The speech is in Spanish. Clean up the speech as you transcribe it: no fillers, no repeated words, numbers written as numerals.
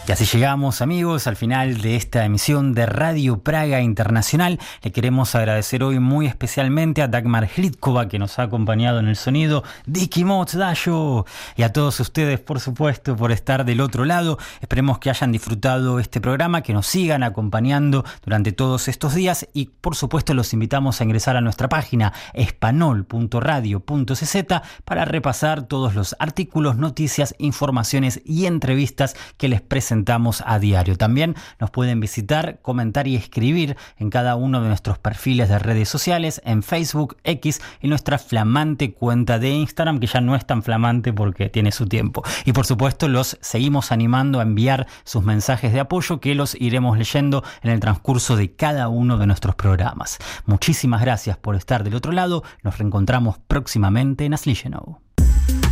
Y así llegamos, amigos, al final de esta emisión de Radio Praga Internacional. Le queremos agradecer hoy muy especialmente a Dagmar Hlídková, que nos ha acompañado en el sonido, Diki Moc Dayo, y a todos ustedes, por supuesto, por estar del otro lado. Esperemos que hayan disfrutado este programa, que nos sigan acompañando durante todos estos días y, por supuesto, los invitamos a ingresar a nuestra página espanol.radio.cz para repasar todos los artículos, noticias, informaciones y entrevistas que les presentamos a diario. También nos pueden visitar, comentar y escribir en cada uno de nuestros perfiles de redes sociales, en Facebook, X y nuestra flamante cuenta de Instagram, que ya no es tan flamante porque tiene su tiempo. Y por supuesto los seguimos animando a enviar sus mensajes de apoyo, que los iremos leyendo en el transcurso de cada uno de nuestros programas. Muchísimas gracias por estar del otro lado. Nos reencontramos próximamente en Aslichenow.